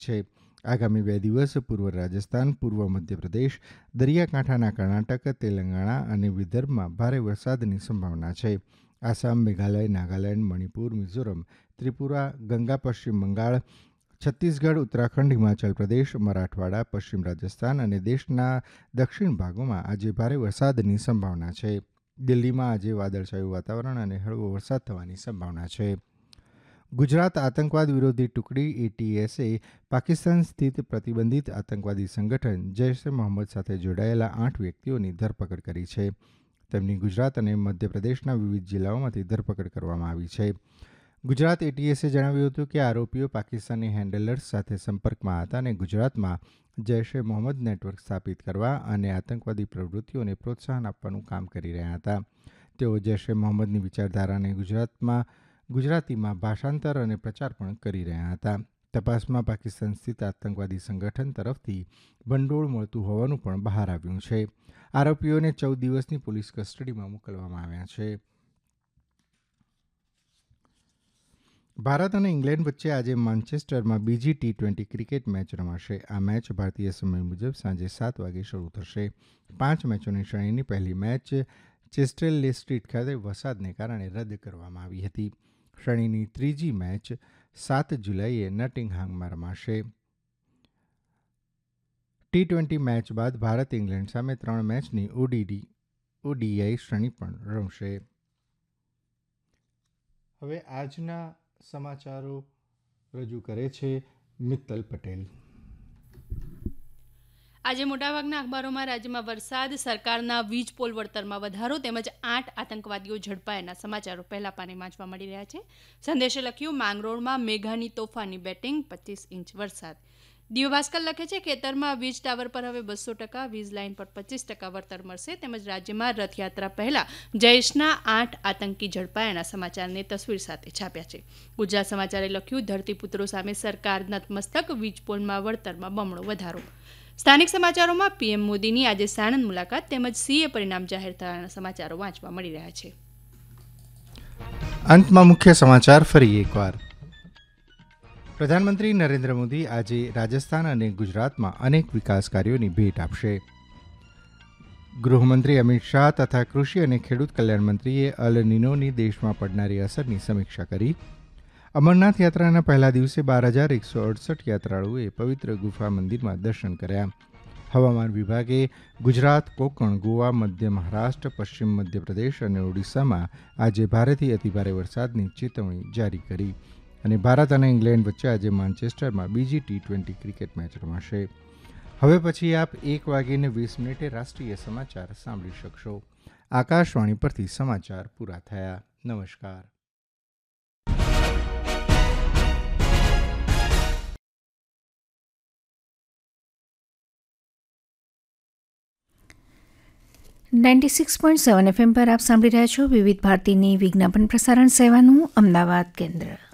છે. આગામી 2 દિવસ પૂર્વ રાજસ્થાન, પૂર્વ મધ્યપ્રદેશ, દરિયાકાંઠાના કર્ણાટક, તેલંગાણા અને વિદર્ભમાં ભારે વરસાદની સંભાવના છે. આસામ, મેઘાલય, નાગાલેન્ડ, મણિપુર, મિઝોરમ, ત્રિપુરા, ગંગા પશ્ચિમ બંગાળ, છત્તીસગઢ, ઉત્તરાખંડ, હિમાચલ પ્રદેશ, મરાઠવાડા, પશ્ચિમ રાજસ્થાન અને દેશના દક્ષિણ ભાગોમાં આજે ભારે વરસાદની સંભાવના છે. દિલ્હીમાં આજે વાદળછાયું વાતાવરણ અને હળવો વરસાદ થવાની સંભાવના છે. ગુજરાત આતંકવાદ વિરોધી ટુકડી એટીએસે પાકિસ્તાન સ્થિત પ્રતિબંધિત આતંકવાદી સંગઠન જૈશ એ મોહમ્મદ સાથે જોડાયેલા 8 વ્યક્તિઓની ધરપકડ કરી છે. તેમની ગુજરાત અને મધ્યપ્રદેશના વિવિધ જિલ્લાઓમાંથી ધરપકડ કરવામાં આવી છે. ગુજરાત એટીએસે જણાવ્યું હતું કે આરોપીઓ પાકિસ્તાની હેન્ડલર્સ સાથે સંપર્કમાં હતા અને ગુજરાતમાં જૈશ એ મોહમ્મદ નેટવર્ક સ્થાપિત કરવા અને આતંકવાદી પ્રવૃત્તિઓને પ્રોત્સાહન આપવાનું કામ કરી રહ્યા હતા. તેઓ જૈશ એ મોહમ્મદની વિચારધારાને ગુજરાતીમાં ભાષાંતર અને પ્રચાર પણ કરી રહ્યા હતા. તપાસમાં પાકિસ્તાન સ્થિત આતંકવાદી સંગઠન તરફથી ભંડોળ મળતું હોવાનું પણ બહાર આવ્યું છે. આરોપીઓને 14 દિવસની પોલીસ કસ્ટડીમાં મોકલવામાં આવ્યા છે. ભારત અને ઇંગ્લેન્ડ વચ્ચે આજે માન્ચેસ્ટરમાં બીજી T20 ક્રિકેટ મેચ રમાશે. આ મેચ ભારતીય સમય મુજબ સાંજે 7 વાગે શરૂ થશે. 5 મેચોની શ્રેણીની પહેલી મેચ ચેસ્ટેરલે સ્ટ્રીટ ખાતે વરસાદને કારણે રદ કરવામાં આવી હતી. શ્રેણીની ત્રીજી મેચ 7 જુલાઈએ નટિંગહામમાં રમાશે. T20 મેચ બાદ ભારત ઇંગ્લેન્ડ સામે 3 મેચની ODI શ્રેણી પણ રમશે. હવે આજના સમાચારો રજૂ કરે છે મિત્તલ પટેલ. આજે મોટાભાગના અખબારોમાં રાજ્યમાં વરસાદ, સરકારના વીજ પોલ વળતરમાં વધારો તેમજ 8 આતંકવાદીઓ ઝડપાયાના સમાચારો પહેલા પાને વાંચવા મળી રહ્યા છે. સંદેશે લખ્યું, માંગરોળમાં મેઘાની તોફાની બેટિંગ, 25 ઇંચ વરસાદ. દિવ્ય ભાસ્કર લખે છે, ખેતરમાં વીજ ટાવર પર હવે 200%, વીજ લાઇન પર 25% વળતર મળશે. તેમજ રાજ્યમાં રથયાત્રા પહેલા જૈશના 8 આતંકી ઝડપાયાના સમાચારને તસવીર સાથે છાપ્યા છે. ગુજરાત સમાચારે લખ્યું, ધરતીપુત્રો સામે સરકાર નતમસ્તક, વીજ પોલમાં વળતરમાં બમણો વધારો. સ્થાનિક સમાચારોમાં પીએમ મોદીની આજે સાણંદ મુલાકાત તેમજ સીએ પરિણામ જાહેર થવાના સમાચારો વાંચવા મળી રહ્યા છે. અંતમાં મુખ્ય સમાચાર ફરી એકવાર. પ્રધાનમંત્રી નરેન્દ્ર મોદી આજે રાજસ્થાન અને ગુજરાતમાં અનેક વિકાસ કાર્યોની ભેટ આપશે. ગૃહમંત્રી અમિત શાહ તથા કૃષિ અને ખેડૂત કલ્યાણ મંત્રીએ અલ નિનોની દેશમાં પડનારી અસરની સમીક્ષા કરી. અમરનાથ યાત્રાના પહેલા દિવસે 12,168 યાત્રાળુઓએ પવિત્ર ગુફા મંદિરમાં દર્શન કર્યા. હવામાન વિભાગે ગુજરાત, કોંકણ, ગોવા, મધ્ય મહારાષ્ટ્ર, પશ્ચિમ મધ્યપ્રદેશ અને ઓડિશામાં આજે ભારેથી અતિભારે વરસાદની ચેતવણી જારી કરી. અને ભારત અને ઇંગ્લેન્ડ વચ્ચે આજે માન્ચેસ્ટરમાં બીજી T20 ક્રિકેટ મેચ રમાશે. હવે પછી આપ 1:20 રાષ્ટ્રીય સમાચાર સાંભળી શકશો. આકાશવાણી પરથી સમાચાર પૂરા થયા. નમસ્કાર. .7 FM પર આપ સાંભળી રહ્યા છો વિવિધ ભારતીની વિજ્ઞાપન પ્રસારણ સેવાનું અમદાવાદ કેન્દ્ર.